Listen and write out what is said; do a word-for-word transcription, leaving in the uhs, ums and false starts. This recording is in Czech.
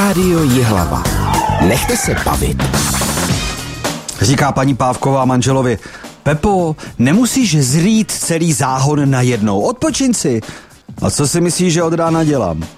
Rádio Jihlava. Nechte se bavit. Říká paní Pávková manželovi: Pepo, nemusíš zrýt celý záhon najednou, odpočin si. A co si myslíš, že od rána dělám?